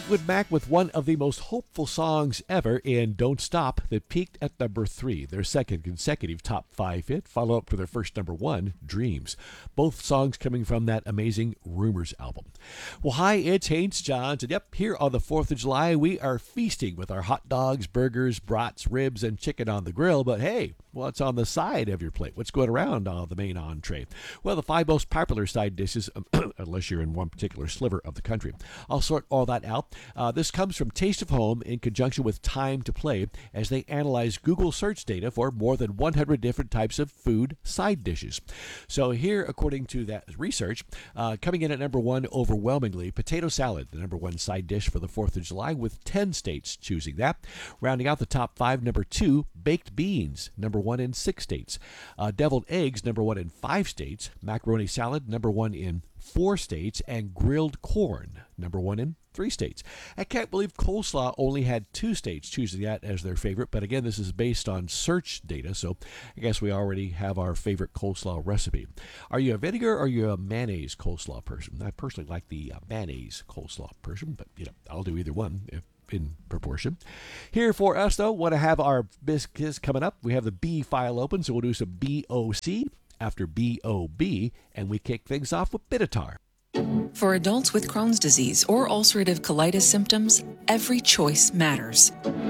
Fleetwood Mac with one of the most hopeful songs ever in Don't Stop that peaked at number 3, their second consecutive top 5 hit, follow up for their first number 1, Dreams. Both songs coming from that amazing Rumors album. Well, hi, it's Haynes Johns, and yep, here on the 4th of July, we are feasting with our hot dogs, burgers, brats, ribs, and chicken on the grill, but hey, what's on the side of your plate? What's going around on the main entree? Well, the 5 most popular side dishes, unless you're in one particular sliver of the country. I'll sort all that out. This comes from Taste of Home in conjunction with Time to Play as they analyze Google search data for more than 100 different types of food side dishes. So here, according to that research, coming in at number 1 overwhelmingly, potato salad, the number 1 side dish for the 4th of July, with 10 states choosing that. Rounding out the top 5, number 2, baked beans, number 1 in 6 states. Deviled eggs, number 1 in 5 states. Macaroni salad, number 1 in 4 states, and grilled corn, number 1 in 3 states. I can't believe coleslaw only had 2 states choosing that as their favorite, but again, this is based on search data, so I guess we already have our favorite coleslaw recipe. Are you a vinegar or are you a mayonnaise coleslaw person? I personally like the mayonnaise coleslaw person, but I'll do either one if in proportion. Here for us, though, want to have our biscuits coming up. We have the B file open, so we'll do some BOC after BOB, and we kick things off with Bitatar. For adults with Crohn's disease or ulcerative colitis symptoms, every choice matters.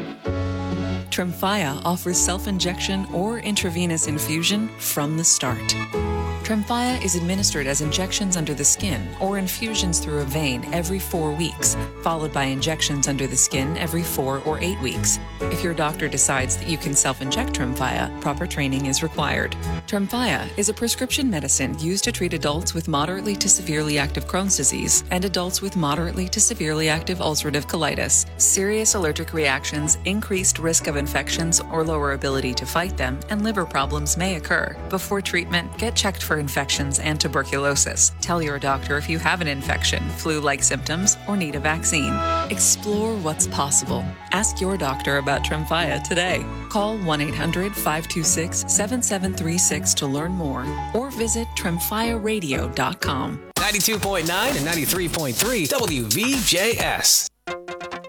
Tremfya offers self-injection or intravenous infusion from the start. Tremfya is administered as injections under the skin or infusions through a vein every 4 weeks, followed by injections under the skin every 4 or 8 weeks. If your doctor decides that you can self-inject Tremfya, proper training is required. Tremfya is a prescription medicine used to treat adults with moderately to severely active Crohn's disease and adults with moderately to severely active ulcerative colitis. Serious allergic reactions, increased risk of infections or lower ability to fight them, and liver problems may occur. Before treatment, get checked for infections and tuberculosis. Tell your doctor if you have an infection, flu-like symptoms, or need a vaccine. Explore what's possible. Ask your doctor about Tremfya today. Call 1-800-526-7736 to learn more or visit tremfyaradio.com. 92.9 and 93.3 WVJS.